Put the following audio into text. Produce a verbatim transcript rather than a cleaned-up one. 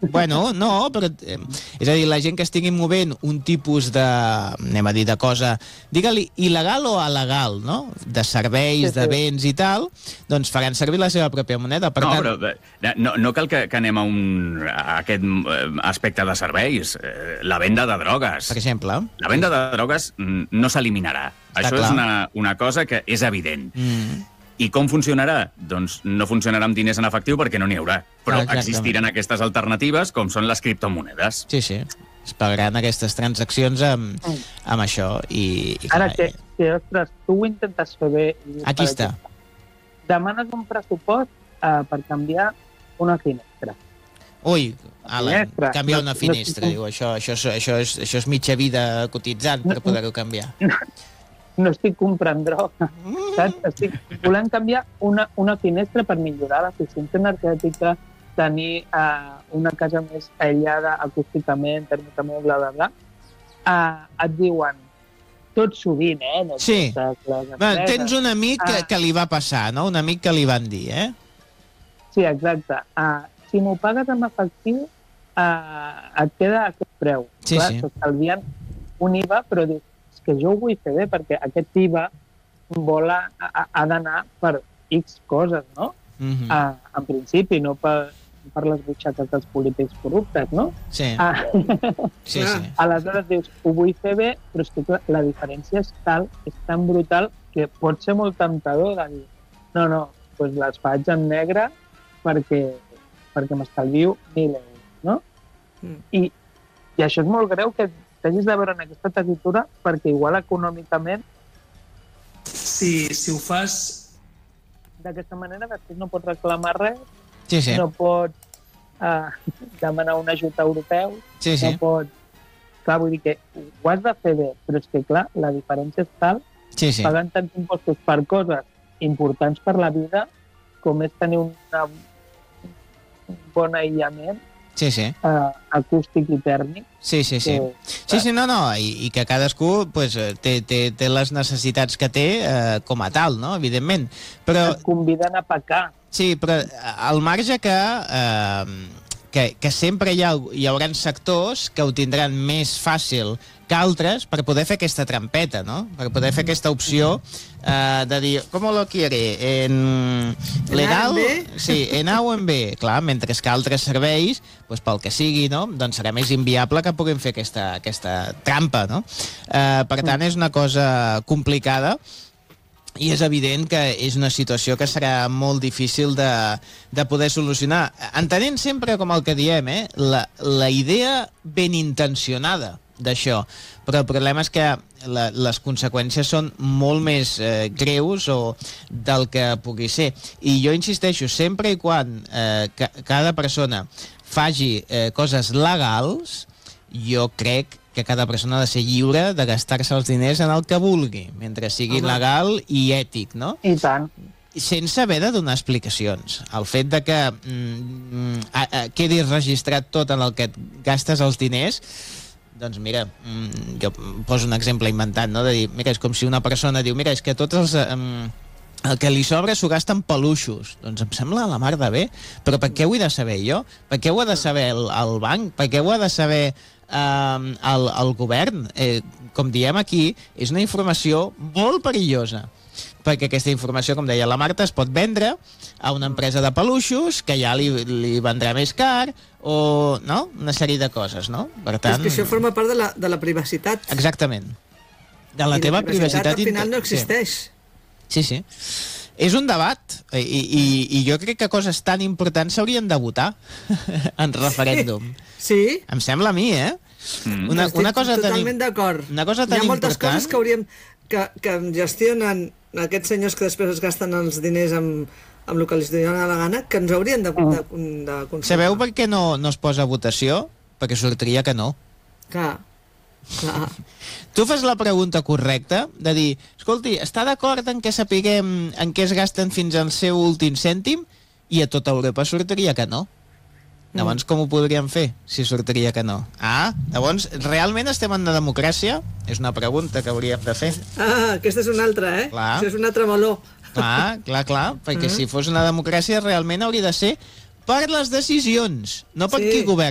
Bueno, no, però... Eh, és a dir, la gent que estigui movent un tipus de... anem a dir de cosa... digue-li il·legal o alegal, no? De serveis, sí, sí. de béns i tal, doncs faran servir la seva pròpia moneda. Per no, tant... però no, no cal que, que anem a, un, a aquest aspecte de serveis. La venda de drogues. Per exemple. La venda de drogues no s'eliminarà. Això clar. és una, una cosa que és evident. Mm. I com funcionarà? Doncs no funcionarà amb diners en efectiu perquè no n'hi haurà. Però ah, existiran aquestes alternatives com són les criptomonedes. Sí, sí. Es pagaran aquestes transaccions amb, mm. amb això. I, i Ara que, que, ostres, tu ho intentes fer bé... Aquí està. Exemple. Demanes un pressupost uh, per canviar una finestra. Ui, Alan, canviar una finestra. No, no, diu, això, això, això, és, això és mitja vida cotitzant per poder-ho canviar. No. No estic comprant droga, saps? Estic volent canviar una, una finestra per millorar l'eficiència energètica, tenir uh, una casa més aïllada acústicament, tèrmicament, bla, bla, bla. Uh, et diuen, tot sovint, eh? No sí. Bueno, tens un amic que, uh, que li va passar, no? Un amic que li van dir, eh? Sí, exacte. Uh, si m'ho pagues amb efectiu, uh, et queda aquest preu. Sí, clar, sí. S'estalvien un I V A, però dius, que jo ho vull fer bé, perquè aquest I V A vol a, a, ha d'anar per X coses, no? Mm-hmm. a, en principi, no per, per les butxaques dels polítics corruptes, no? Sí. Ah, sí, sí. Aleshores dius, ho vull fer bé, però és que clar, la diferència és tal, és tan brutal, que pot ser molt temptador de dir, no, no, doncs les faig en negre perquè, perquè m'estalvio mil euros, no? Mm. I, I això és molt greu que t'hagis de veure en aquesta tessitura perquè igual econòmicament si, si ho fas d'aquesta manera després no pots reclamar res, sí, sí. no pots uh, demanar un ajut europeu, sí, sí. no pots... Clar, vull dir que ho has de fer bé, però és que clar, la diferència és tal, sí, sí. pagant tants impostos per coses importants per la vida, com és tenir una, un bon aïllament, sí, sí. Uh, acústic i tèrmic. Sí, sí, sí. Que, sí, sí, no, no, i, i que cadascú pues, té, té, té les necessitats que té eh, com a tal, no?, evidentment. Però... Et conviden a pecar. Sí, però al marge que... Eh, que, que sempre hi, ha, hi haurà sectors que ho tindran més fàcil que altres per poder fer aquesta trampeta, no? Per poder fer aquesta opció eh, de dir, com lo quiere? En legal? Sí, en A o en B. Clar, mentre que altres serveis, doncs pel que sigui, no? Doncs serà més inviable que puguin fer aquesta, aquesta trampa, no? Eh, per tant, és una cosa complicada. I és evident que és una situació que serà molt difícil de, de poder solucionar. Entenent sempre, com el que diem, eh, la, la idea ben intencionada d'això, però el problema és que la, les conseqüències són molt més eh, greus o del que pugui ser. I jo insisteixo, sempre i quan eh, ca, cada persona faci eh, coses legals, jo crec que cada persona ha de ser lliure de gastar-se els diners en el que vulgui, mentre sigui Home. legal i ètic, no? I tant. Sense haver de donar explicacions. El fet de que mm, a, a, quedi registrat tot en el que et gastes els diners, doncs mira, mm, jo poso un exemple inventat, no? De dir, mira, és com si una persona diu, mira, és que tots els... Mm, el que li sobra s'ho gasta en peluixos. Doncs em sembla la mar de bé. Però per què ho he de saber jo? Per què ho ha de saber el, el banc? Per què ho ha de saber eh, el, el govern? Eh, com diem aquí, és una informació molt perillosa. Perquè aquesta informació, com deia la Marta, es pot vendre a una empresa de peluixos que ja li, li vendrà més car o no? Una sèrie de coses, no? Per tant... És que això forma part de la, de la privacitat. Exactament. De la I teva la privacitat, privacitat... al final no existeix. Sí. Sí, sí. És un debat i, i, i jo crec que coses tan importants s'haurien de votar en referèndum. Sí? Em sembla a mi, eh? Mm. Una, una cosa totalment d'acord. Una cosa tan Hi ha moltes important... coses que hauríem... Que, que gestionen aquests senyors que després es gasten els diners amb, amb el que els donen la gana, que ens haurien de, de, de consultar. Sabeu per què no, no es posa a votació? Perquè sortiria que no. Clar. Clar. Tu fas la pregunta correcta de dir, escolti, està d'acord en què sapiguem en què es gasten fins al seu últim cèntim? I a tota Europa sortiria que no. Llavors, com ho podríem fer si sortiria que no? Ah, llavors, realment estem en una democràcia? És una pregunta que hauríem de fer. Ah, aquesta és una altra, eh? Clar. Això és un altre meló. Clar, clar, clar, perquè uh -huh. si fos una democràcia realment hauria de ser per les decisions, no per sí. qui governa.